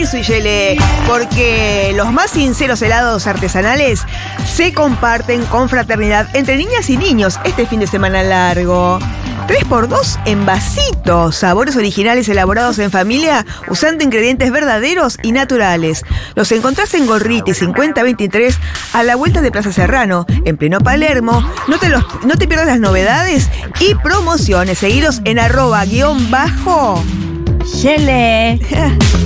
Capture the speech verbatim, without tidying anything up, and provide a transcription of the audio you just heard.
Chorizo y Gelé, porque los más sinceros helados artesanales se comparten con fraternidad entre niñas y niños este fin de semana largo. tres por dos en vasitos, sabores originales elaborados en familia usando ingredientes verdaderos y naturales. Los encontrás en Gorriti cincuenta veintitrés a la vuelta de Plaza Serrano, en pleno Palermo. No te, los, no te pierdas las novedades y promociones. Seguiros en arroba guión bajo Gelé.